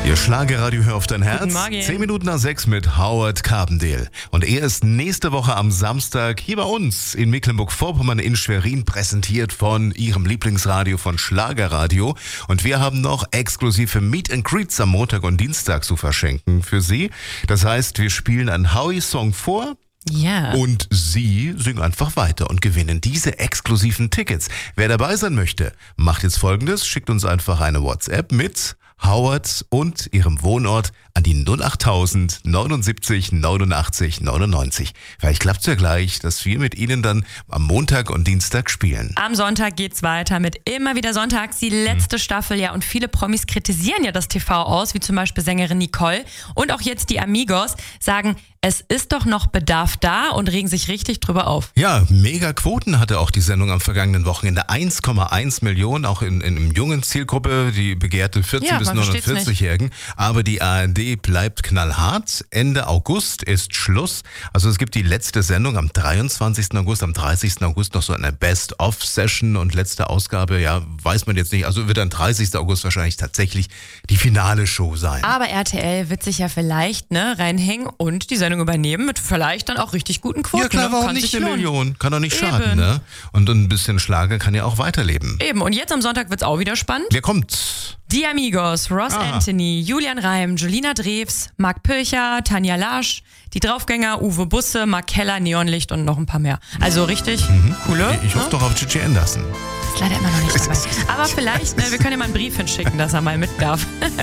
Ihr Schlagerradio hör auf dein Herz. Guten Morgen. 10 Minuten nach 6 mit Howard Carpendale. Und er ist nächste Woche am Samstag hier bei uns in Mecklenburg-Vorpommern in Schwerin präsentiert von ihrem Lieblingsradio von Schlagerradio. Und wir haben noch exklusive Meet and Greets am Montag und Dienstag zu verschenken für Sie. Das heißt, wir spielen einen Howie-Song vor. Ja. Und Sie singen einfach weiter und gewinnen diese exklusiven Tickets. Wer dabei sein möchte, macht jetzt Folgendes. Schickt uns einfach eine WhatsApp mit Howard und Ihrem Wohnort an die 08000 79 89 99. Vielleicht klappt's ja gleich, dass wir mit Ihnen dann am Montag und Dienstag spielen. Am Sonntag geht's weiter mit immer wieder sonntags, die letzte Staffel, ja, und viele Promis kritisieren ja das TV aus, wie zum Beispiel Sängerin Nicole und auch jetzt die Amigos sagen, es ist doch noch Bedarf da und regen sich richtig drüber auf. Ja, mega Quoten hatte auch die Sendung am vergangenen Wochenende. 1,1 Millionen, auch in jungen Zielgruppe, die begehrte 14- bis 49-Jährigen. Aber die ARD bleibt knallhart. Ende August ist Schluss. Also es gibt die letzte Sendung am 23. August, am 30. August noch so eine Best-of-Session und letzte Ausgabe, ja, weiß man jetzt nicht. Also wird dann 30. August wahrscheinlich tatsächlich die finale Show sein. Aber RTL wird sich ja vielleicht reinhängen und die Sendung übernehmen mit vielleicht dann auch richtig guten Quoten. Ja klar, warum Kann nicht sich eine lohnen. Million? Kann doch nicht Eben. schaden, ne? Und ein bisschen Schlager kann ja auch weiterleben. Eben, und jetzt am Sonntag wird's auch wieder spannend. Wer kommt? Die Amigos, Ross Anthony, Julian Reim, Julina Drews, Marc Pircher, Tanja Lasch, die Draufgänger, Uwe Busse, Mark Keller, Neonlicht und noch ein paar mehr. Also richtig coole. Ich hoffe doch auf Gigi Anderson. Ist leider immer noch nicht dabei. Aber vielleicht, wir können ja mal einen Brief hinschicken, dass er mal mit darf.